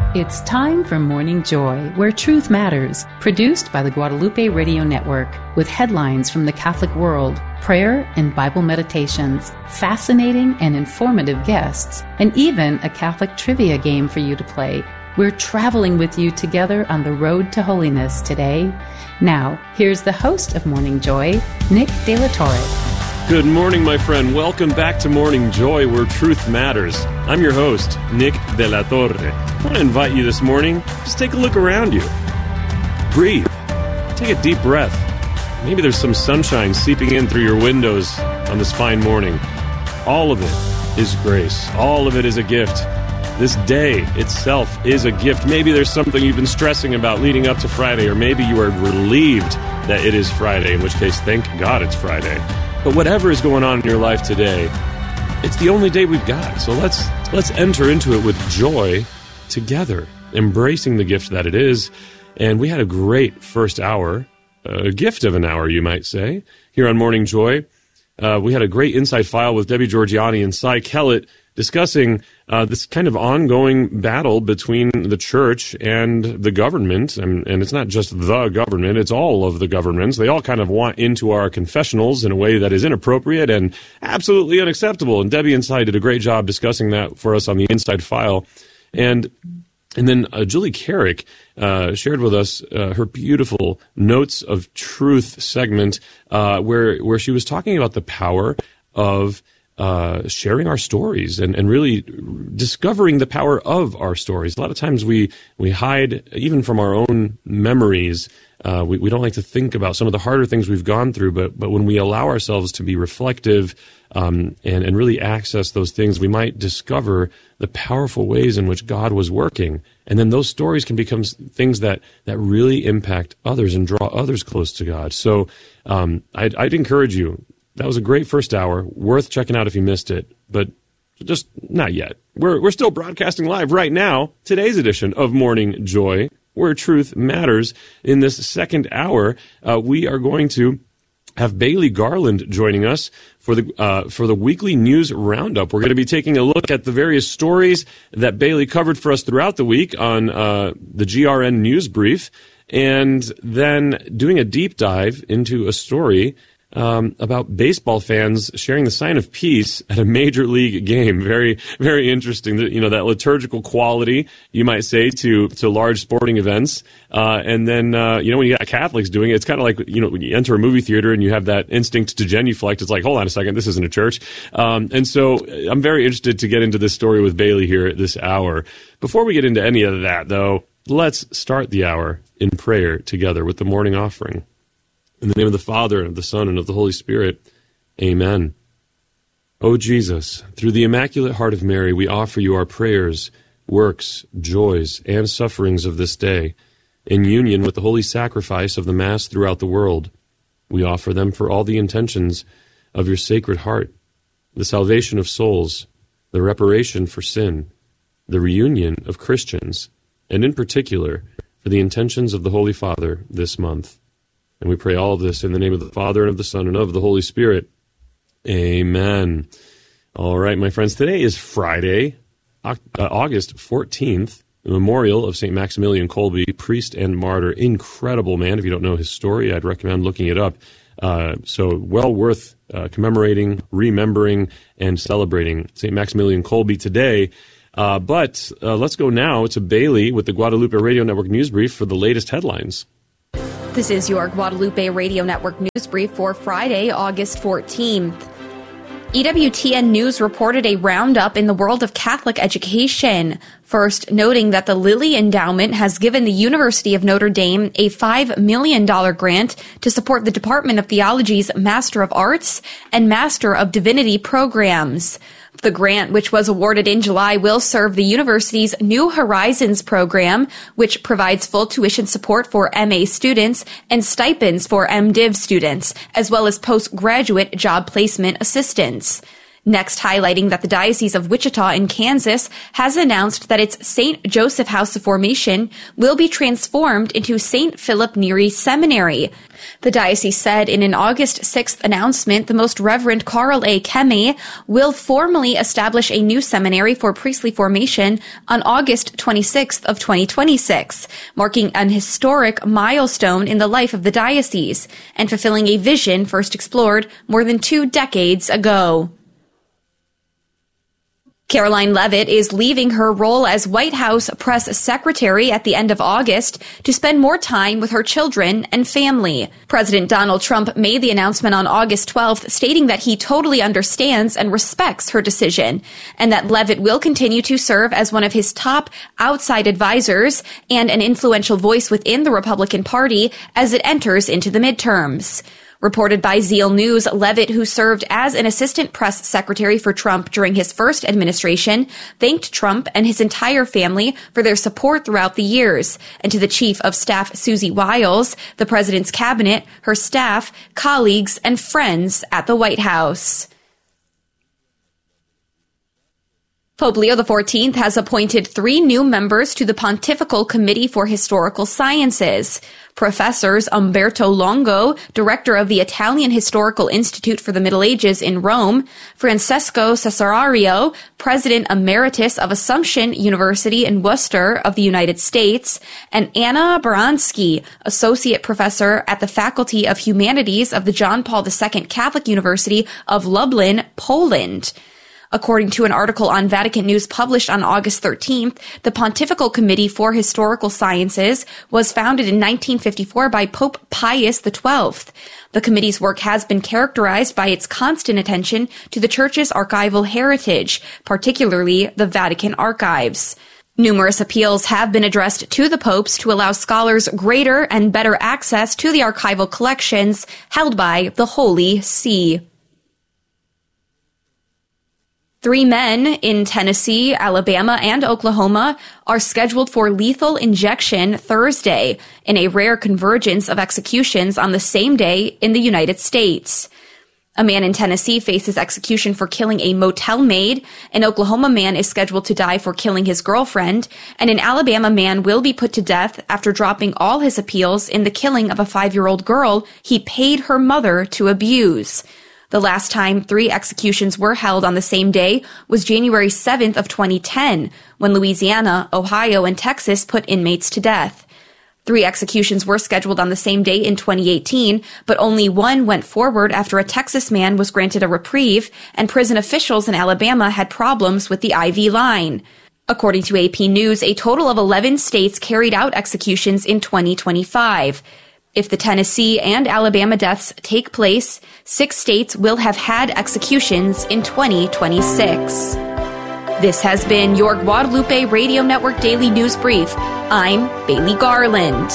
It's time for Morning Joy, where truth matters, produced by the Guadalupe Radio Network, with headlines from the Catholic world, prayer and Bible meditations, fascinating and informative guests, and even a Catholic trivia game for you to play. We're traveling with you together on the road to holiness today. Now, here's the host of Morning Joy, Nick De La Torre. Good morning, my friend. Welcome back to Morning Joy, where truth matters. I'm your host, Nick De La Torre. I want to invite you this morning, just take a look around you. Breathe. Take a deep breath. Maybe there's some sunshine seeping in through your windows on this fine morning. All of it is grace. All of it is a gift. This day itself is a gift. Maybe there's something you've been stressing about leading up to Friday, or maybe you are relieved that it is Friday, in which case, thank God it's Friday. But whatever is going on in your life today, it's the only day we've got. So let's enter into it with joy together, embracing the gift that it is. And we had a great first hour, a gift of an hour, you might say, here on Morning Joy. We had a great Inside File with Debbie Georgiani and Cy Kellett discussing this kind of ongoing battle between the church and the government. And it's not just the government, it's all of the governments. They all kind of want into our confessionals in a way that is inappropriate and absolutely unacceptable. And Debbie and Cy did a great job discussing that for us on the Inside File. And then Julie Carrick shared with us her beautiful Notes of Truth segment where she was talking about the power of sharing our stories and really discovering the power of our stories. A lot of times we hide even from our own memories. We don't like to think about some of the harder things we've gone through, but when we allow ourselves to be reflective and really access those things, we might discover the powerful ways in which God was working. And then those stories can become things that really impact others and draw others close to God. So I'd encourage you. That was a great first hour, worth checking out if you missed it, but just not yet. We're still broadcasting live right now, today's edition of Morning Joy, where truth matters. In this second hour, we are going to have Bailey Garland joining us for the weekly news roundup. We're going to be taking a look at the various stories that Bailey covered for us throughout the week on the GRN News Brief, and then doing a deep dive into a story about baseball fans sharing the sign of peace at a major league game. Very, very interesting. That liturgical quality, you might say, to large sporting events. And then, when you got Catholics doing it, it's kind of like, when you enter a movie theater and you have that instinct to genuflect, it's like, hold on a second, this isn't a church. And so I'm very interested to get into this story with Bailey here at this hour. Before we get into any of that, though, let's start the hour in prayer together with the morning offering. In the name of the Father, and of the Son, and of the Holy Spirit, amen. O Jesus, through the Immaculate Heart of Mary, we offer you our prayers, works, joys, and sufferings of this day, in union with the holy sacrifice of the Mass throughout the world. We offer them for all the intentions of your Sacred Heart, the salvation of souls, the reparation for sin, the reunion of Christians, and in particular, for the intentions of the Holy Father this month. And we pray all of this in the name of the Father, and of the Son, and of the Holy Spirit. Amen. All right, my friends, today is Friday, August 14th, the memorial of St. Maximilian Kolbe, priest and martyr. Incredible man. If you don't know his story, I'd recommend looking it up. So well worth commemorating, remembering, and celebrating St. Maximilian Kolbe today. But let's go now to Bailey with the Guadalupe Radio Network News Brief for the latest headlines. This is your Guadalupe Radio Network News Brief for Friday, August 14th. EWTN News reported a roundup in the world of Catholic education, first noting that the Lilly Endowment has given the University of Notre Dame a $5 million grant to support the Department of Theology's Master of Arts and Master of Divinity programs. The grant, which was awarded in July, will serve the university's New Horizons program, which provides full tuition support for MA students and stipends for MDiv students, as well as postgraduate job placement assistance. Next, highlighting that the Diocese of Wichita in Kansas has announced that its St. Joseph House of Formation will be transformed into St. Philip Neri Seminary. The diocese said in an August 6th announcement, the Most Reverend Carl A. Kemme will formally establish a new seminary for priestly formation on August 26th of 2026, marking an historic milestone in the life of the diocese and fulfilling a vision first explored more than 2 decades ago. Karoline Leavitt is leaving her role as White House press secretary at the end of August to spend more time with her children and family. President Donald Trump made the announcement on August 12th, stating that he totally understands and respects her decision, and that Leavitt will continue to serve as one of his top outside advisors and an influential voice within the Republican Party as it enters into the midterms. Reported by Zeal News, Leavitt, who served as an assistant press secretary for Trump during his first administration, thanked Trump and his entire family for their support throughout the years, and to the chief of staff, Susie Wiles, the president's cabinet, her staff, colleagues, and friends at the White House. Pope Leo XIV has appointed 3 new members to the Pontifical Committee for Historical Sciences. Professors Umberto Longo, director of the Italian Historical Institute for the Middle Ages in Rome, Francesco Cesarario, president emeritus of Assumption University in Worcester of the United States, and Anna Baranski, associate professor at the Faculty of Humanities of the John Paul II Catholic University of Lublin, Poland. According to an article on Vatican News published on August 13th, the Pontifical Committee for Historical Sciences was founded in 1954 by Pope Pius XII. The committee's work has been characterized by its constant attention to the Church's archival heritage, particularly the Vatican archives. Numerous appeals have been addressed to the popes to allow scholars greater and better access to the archival collections held by the Holy See. 3 men in Tennessee, Alabama, and Oklahoma are scheduled for lethal injection Thursday in a rare convergence of executions on the same day in the United States. A man in Tennessee faces execution for killing a motel maid. An Oklahoma man is scheduled to die for killing his girlfriend. And an Alabama man will be put to death after dropping all his appeals in the killing of a 5-year-old girl he paid her mother to abuse. The last time 3 executions were held on the same day was January 7th of 2010, when Louisiana, Ohio, and Texas put inmates to death. 3 executions were scheduled on the same day in 2018, but only 1 went forward after a Texas man was granted a reprieve, and prison officials in Alabama had problems with the IV line. According to AP News, a total of 11 states carried out executions in 2025. If the Tennessee and Alabama deaths take place, 6 states will have had executions in 2026. This has been your Guadalupe Radio Network Daily News Brief. I'm Bailey Garland.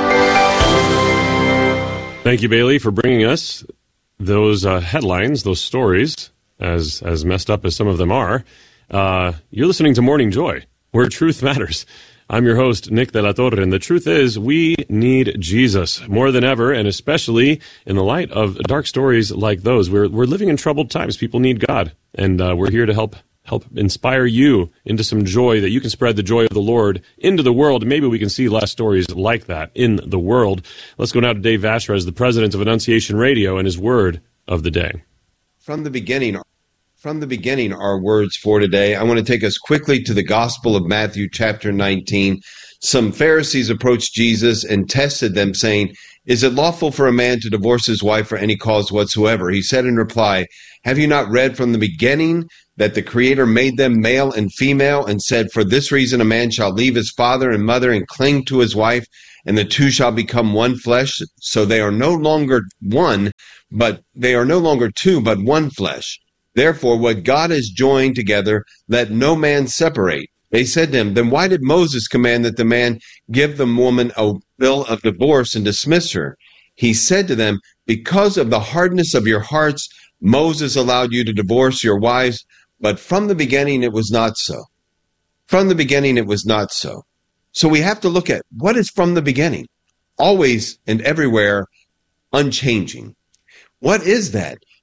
Thank you, Bailey, for bringing us those headlines, those stories, as messed up as some of them are. You're listening to Morning Joy, where truth matters. I'm your host, Nick De La Torre, and the truth is we need Jesus more than ever, and especially in the light of dark stories like those. We're living in troubled times. People need God, and we're here to help inspire you into some joy, that you can spread the joy of the Lord into the world. Maybe we can see less stories like that in the world. Let's go now to Dave Vashrez, the president of Annunciation Radio, and his word of the day. From the beginning, our words for today. I want to take us quickly to the Gospel of Matthew, chapter 19. Some Pharisees approached Jesus and tested them, saying, "Is it lawful for a man to divorce his wife for any cause whatsoever?" He said in reply, "Have you not read from the beginning that the Creator made them male and female, and said, 'For this reason a man shall leave his father and mother and cling to his wife, and the two shall become one flesh'? So they are no longer two, but one flesh. Therefore, what God has joined together, let no man separate." They said to him, "Then why did Moses command that the man give the woman a bill of divorce and dismiss her?" He said to them, "Because of the hardness of your hearts, Moses allowed you to divorce your wives, but from the beginning it was not so." From the beginning it was not so. So we have to look at what is from the beginning, always and everywhere unchanging. What is that?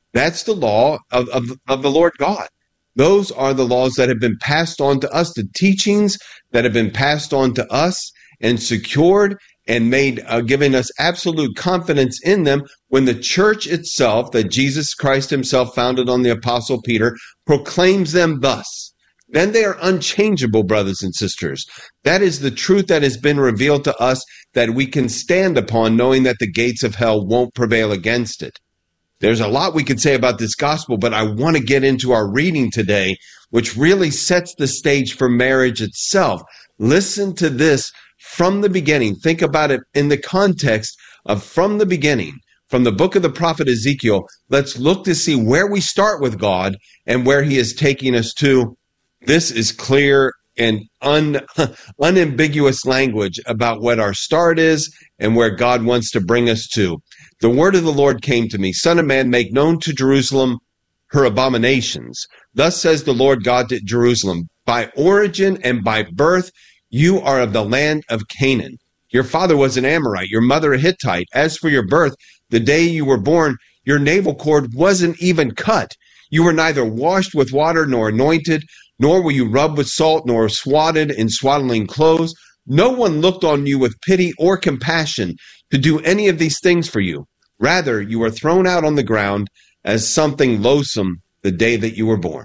That's the law of the Lord God. Those are the laws that have been passed on to us, the teachings that have been passed on to us and secured and made, giving us absolute confidence in them when the church itself, that Jesus Christ himself founded on the Apostle Peter, proclaims them thus. Then they are unchangeable, brothers and sisters. That is the truth that has been revealed to us that we can stand upon, knowing that the gates of hell won't prevail against it. There's a lot we could say about this gospel, but I want to get into our reading today, which really sets the stage for marriage itself. Listen to this from the beginning. Think about it in the context of from the beginning, from the book of the prophet Ezekiel. Let's look to see where we start with God and where he is taking us to. This is clear and unambiguous language about what our start is and where God wants to bring us to. The word of the Lord came to me, Son of man, make known to Jerusalem her abominations. Thus says the Lord God to Jerusalem, by origin and by birth, you are of the land of Canaan. Your father was an Amorite, your mother a Hittite. As for your birth, the day you were born, your navel cord wasn't even cut. You were neither washed with water nor anointed, nor were you rubbed with salt, nor swatted in swaddling clothes. No one looked on you with pity or compassion to do any of these things for you. Rather, you were thrown out on the ground as something loathsome the day that you were born.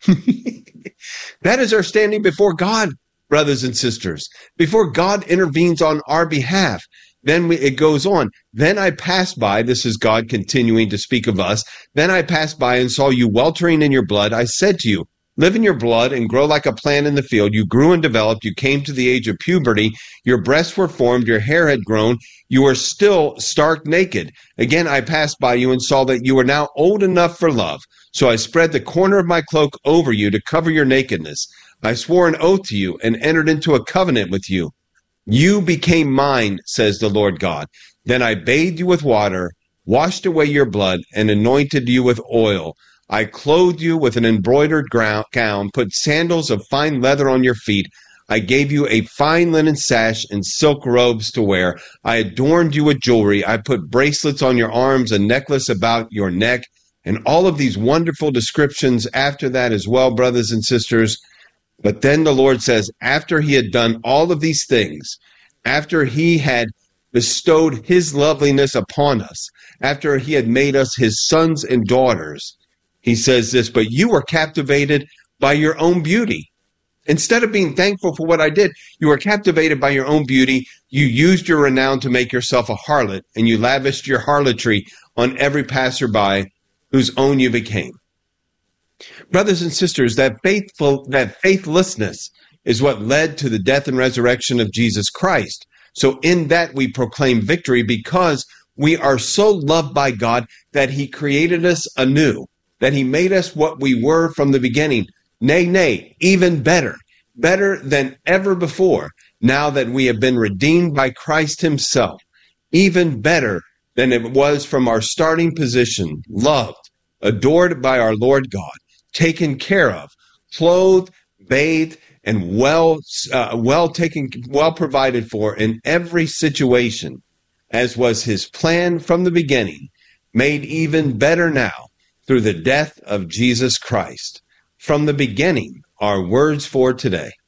That is our standing before God, brothers and sisters. Before God intervenes on our behalf, then it goes on. Then I passed by, this is God continuing to speak of us. Then I passed by and saw you weltering in your blood. I said to you, live in your blood and grow like a plant in the field. You grew and developed. You came to the age of puberty. Your breasts were formed. Your hair had grown. You are still stark naked. Again, I passed by you and saw that you are now old enough for love. So I spread the corner of my cloak over you to cover your nakedness. I swore an oath to you and entered into a covenant with you. You became mine, says the Lord God. Then I bathed you with water, washed away your blood, and anointed you with oil. I clothed you with an embroidered gown, put sandals of fine leather on your feet. I gave you a fine linen sash and silk robes to wear. I adorned you with jewelry. I put bracelets on your arms, a necklace about your neck, and all of these wonderful descriptions after that as well, brothers and sisters. But then the Lord says, after he had done all of these things, after he had bestowed his loveliness upon us, after he had made us his sons and daughters, he says this, but you were captivated by your own beauty. Instead of being thankful for what I did, you were captivated by your own beauty. You used your renown to make yourself a harlot, and you lavished your harlotry on every passerby whose own you became. Brothers and sisters, that faithlessness is what led to the death and resurrection of Jesus Christ. So in that we proclaim victory because we are so loved by God that he created us anew, that he made us what we were from the beginning. Nay, even better than ever before, now that we have been redeemed by Christ himself, even better than it was from our starting position, loved, adored by our Lord God, taken care of, clothed, bathed, and well provided for in every situation, as was his plan from the beginning, made even better now through the death of Jesus Christ. From the beginning, our words for today.